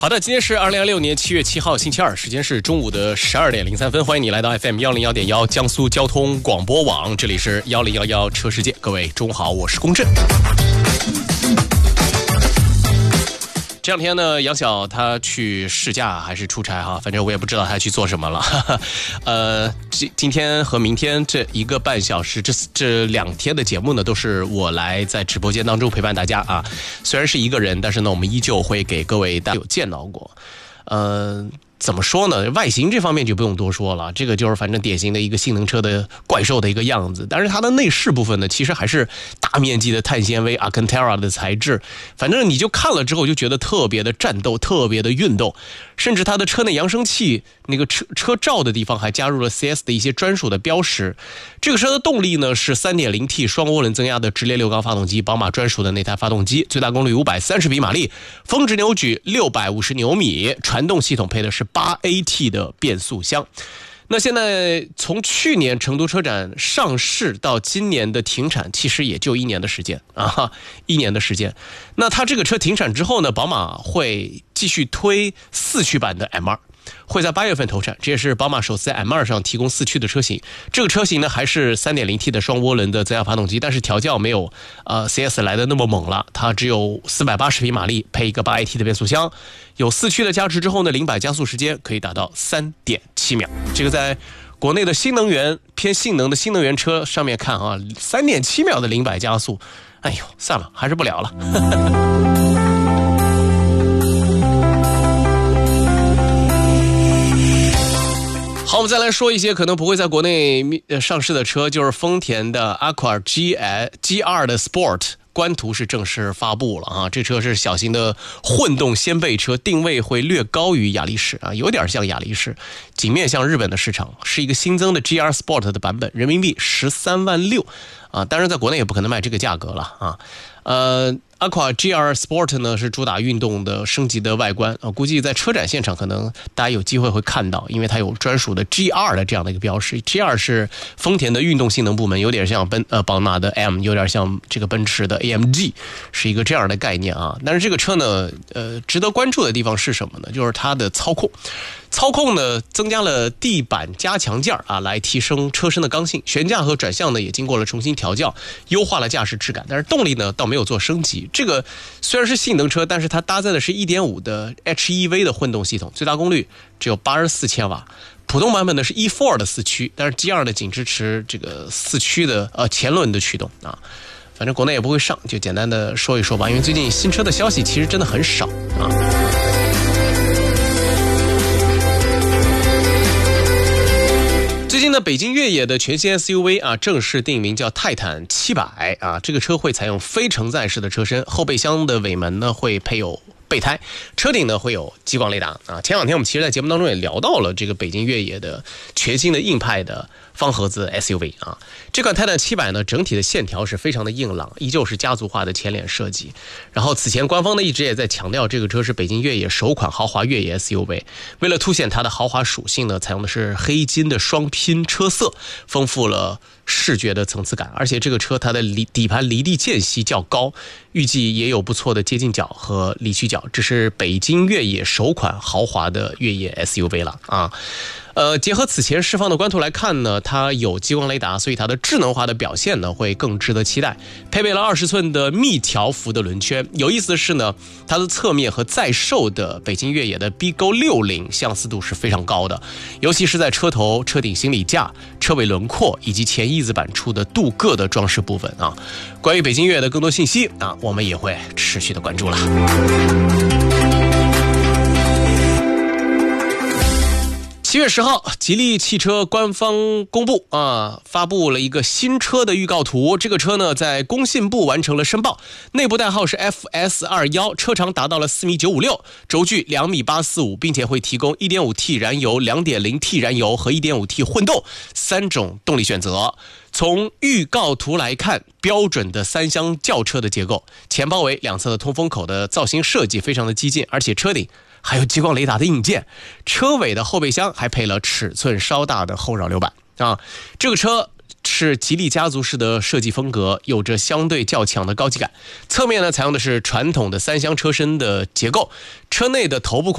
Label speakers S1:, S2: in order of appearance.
S1: 好的，今天是2026年7月7号星期二，时间是中午的12点03分，欢迎你来到 FM101.1江苏交通广播网，这里是1011车世界，各位中午好，我是龚震。这两天呢，杨晓他去试驾还是出差哈，反正我也不知道他去做什么了。今天和明天这1个半小时，这2天的节目呢，都是我来在直播间当中陪伴大家啊。虽然是一个人，但是呢，我们依旧会给各位大家有见到过。怎么说呢？外形这方面就不用多说了，这个就是反正典型的一个性能车的怪兽的一个样子。但是它的内饰部分呢，其实还是大面积的碳纤维 Alcantara 的材质，反正你就看了之后就觉得特别的战斗，特别的运动。甚至它的车内扬声器那个车罩的地方还加入了 CS 的一些专属的标识。这个车的动力呢是 3.0T 双涡轮增压的直列6缸发动机，宝马专属的那台发动机，最大功率530匹马力，峰值扭矩650牛米，传动系统配的是8AT 的变速箱。那现在从去年成都车展上市到今年的停产，其实也就1年的时间啊，1年的时间。那它这个车停产之后呢，宝马会继续推4驱版的 M2。会在8月份投产，这也是宝马首次在 M2 上提供4驱的车型。这个车型呢还是 3.0T 的双涡轮的增压发动机，但是调教没有CS 来的那么猛了，它只有480匹马力，配一个8AT 的变速箱。有4驱的加持之后呢，0-100加速时间可以达到3.7秒。这个在国内的新能源偏性能的新能源车上面看啊，3.7秒的0-100加速，哎呦，算了，还是不聊了。好，我们再来说一些可能不会在国内上市的车，就是丰田的 Aqua GR 的 Sport 官图是正式发布了啊！这车是小型的混动掀背车，定位会略高于雅力士啊，有点像雅力士，仅面向日本的市场，是一个新增的 GR Sport 的版本，人民币13.6万啊！当然在国内也不可能卖这个价格了啊。Aqua GR Sport 呢是主打运动的升级的外观估计在车展现场可能大家有机会会看到，因为它有专属的 GR 的这样的一个标识。GR 是丰田的运动性能部门，有点像宝马的 M， 有点像这个奔驰的 AMG， 是一个这样的概念啊。但是这个车呢，值得关注的地方是什么呢？就是它的操控呢增加了地板加强件啊，来提升车身的刚性。悬架和转向呢也经过了重新调教，优化了驾驶质感。但是动力呢倒没有做升级。这个虽然是性能车，但是它搭载的是 1.5 的 HEV 的混动系统，最大功率只有84千瓦。普通版本呢是 E4 的4驱，但是 GR 呢仅支持这个4驱的前轮的驱动啊。反正国内也不会上，就简单的说一说吧，因为最近新车的消息其实真的很少啊。最近呢，北京越野的全新 SUV 啊，正式定名叫泰坦700啊。这个车会采用非承载式的车身，后备箱的尾门呢会配有备胎，车顶呢会有激光雷达啊。前2天我们其实在节目当中也聊到了这个北京越野的全新的硬派的方盒子 SUV 啊。这款泰坦700呢，整体的线条是非常的硬朗，依旧是家族化的前脸设计。然后此前官方呢一直也在强调，这个车是北京越野首款豪华越野 SUV。为了凸显它的豪华属性呢，采用的是黑金的双拼车色，丰富了视觉的层次感。而且这个车它的底盘离地间隙较高，预计也有不错的接近角和离去角。这是北京越野首款豪华的越野 SUV 了啊。结合此前释放的官图来看呢，它有激光雷达，所以它的智能化的表现呢会更值得期待。配备了20寸的密条幅的轮圈。有意思的是呢，它的侧面和在售的北京越野的 BGO60相似度是非常高的，尤其是在车头、车顶行李架、车尾轮廓以及前翼子板处的镀铬的装饰部分啊。关于北京越野的更多信息啊，我们也会持续的关注了。7月10号，吉利汽车官方公布发布了一个新车的预告图。这个车呢，在工信部完成了申报，内部代号是 FS21， 车长达到了4.956米，轴距2.845米，并且会提供 1.5T 燃油、2.0T 燃油和 1.5T 混动3种动力选择。从预告图来看，标准的3厢轿车的结构，前包围两侧的通风口的造型设计非常的激进，而且车顶还有激光雷达的硬件，车尾的后备箱还配了尺寸稍大的后扰流板啊。这个车是吉利家族式的设计风格，有着相对较强的高级感。侧面呢，采用的是传统的3厢车身的结构，车内的头部